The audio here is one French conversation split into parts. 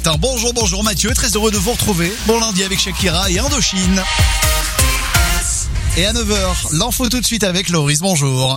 matin. Bonjour Mathieu, très heureux de vous retrouver. Bon lundi avec Shakira et Indochine. Et à 9h, l'info tout de suite avec Loris, bonjour.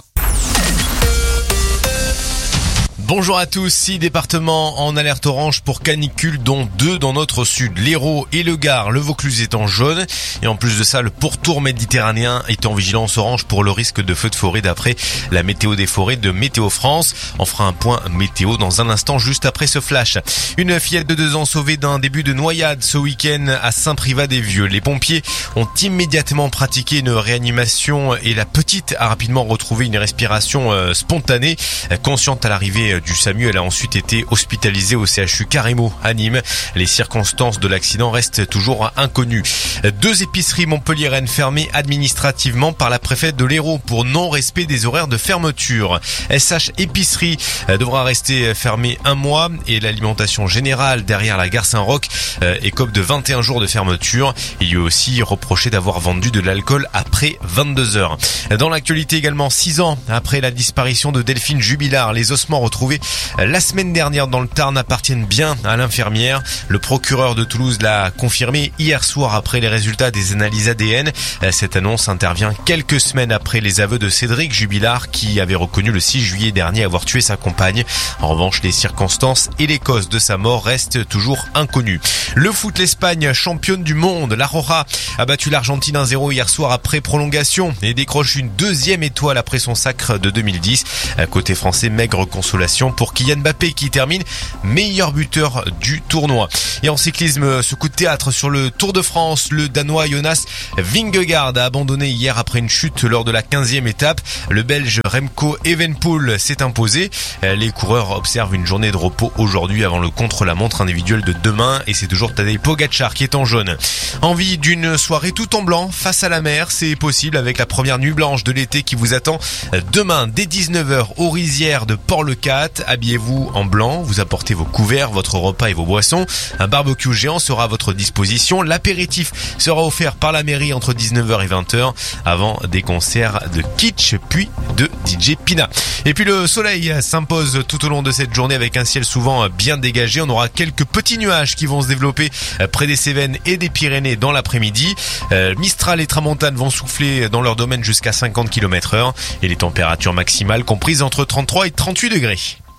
Bonjour à tous, 6 départements en alerte orange pour canicule, dont 2 dans notre sud. L'Hérault et le Gard, le Vaucluse est en jaune. Et en plus de ça, le pourtour méditerranéen est en vigilance orange pour le risque de feux de forêt d'après la météo des forêts de Météo France. On fera un point météo dans un instant juste après ce flash. Une fillette de 2 ans sauvée d'un début de noyade ce week-end à Saint-Privat-des-Vieux. Les pompiers ont immédiatement pratiqué une réanimation et la petite a rapidement retrouvé une respiration spontanée. Consciente à l'arrivée du SAMU, elle a ensuite été hospitalisée au CHU Carimo à Nîmes. Les circonstances de l'accident restent toujours inconnues. 2 épiceries montpelliéraines fermées administrativement par la préfète de l'Hérault pour non-respect des horaires de fermeture. SH Épicerie devra rester fermée 1 mois et l'alimentation générale derrière la gare Saint-Roch écope de 21 jours de fermeture. Il lui est aussi reproché d'avoir vendu de l'alcool après 22 heures. Dans l'actualité également, 6 ans après la disparition de Delphine Jubilard, les ossements retrouvés la semaine dernière dans le Tarn appartiennent bien à l'infirmière. Le procureur de Toulouse l'a confirmé hier soir après les résultats des analyses ADN. Cette annonce intervient quelques semaines après les aveux de Cédric Jubilard qui avait reconnu le 6 juillet dernier avoir tué sa compagne. En revanche, les circonstances et les causes de sa mort restent toujours inconnues. Le foot, l'Espagne, championne du monde. La Roja a battu l'Argentine 1-0 hier soir après prolongation et décroche une 2e étoile après son sacre de 2010. Côté français, maigre consolation pour Kylian Mbappé qui termine meilleur buteur du tournoi. Et en cyclisme, ce coup de théâtre sur le Tour de France, le Danois Jonas Vingegaard a abandonné hier après une chute lors de la 15e étape. Le Belge Remco Evenepoel s'est imposé. Les coureurs observent une journée de repos aujourd'hui avant le contre-la-montre individuel de demain et c'est toujours Tadej Pogačar qui est en jaune. Envie d'une soirée tout en blanc face à la mer, c'est possible avec la première nuit blanche de l'été qui vous attend demain dès 19h aux rizières de Port-le-Cat. Habillez-vous en blanc, vous apportez vos couverts, votre repas et vos boissons. Un barbecue géant sera à votre disposition. L'apéritif sera offert par la mairie entre 19h et 20h avant des concerts de Kitsch puis de DJ Pina. Et puis le soleil s'impose tout au long de cette journée avec un ciel souvent bien dégagé. On aura quelques petits nuages qui vont se développer près des Cévennes et des Pyrénées dans l'après-midi. Mistral et Tramontane vont souffler dans leur domaine jusqu'à 50 km/h et les températures maximales comprises entre 33 et 38 degrés.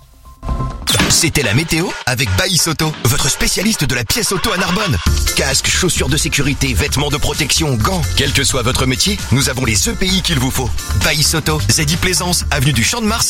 C'était la météo avec Baïs Auto, votre spécialiste de la pièce auto à Narbonne. Casques, chaussures de sécurité, vêtements de protection, gants. Quel que soit votre métier, nous avons les EPI qu'il vous faut. Baïs Auto, Zedi Plaisance, avenue du Champ de Mars.